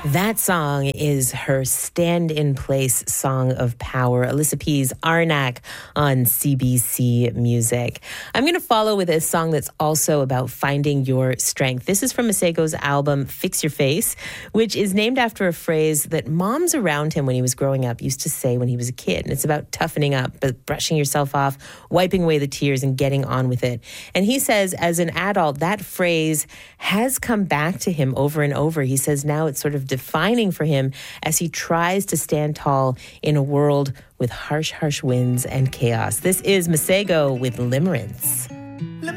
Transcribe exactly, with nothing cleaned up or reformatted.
That song is her stand-in-place song of power. Alyssa P's Arnak on C B C Music. I'm going to follow with a song that's also about finding your strength. This is from Masego's album Fix Your Face, which is named after a phrase that moms around him when he was growing up used to say when he was a kid. And it's about toughening up, but brushing yourself off, wiping away the tears, and getting on with it. And he says, as an adult, that phrase has come back to him over and over. He says now it's sort of defining for him as he tries to stand tall in a world with harsh, harsh winds and chaos. This is Masego with Limerence.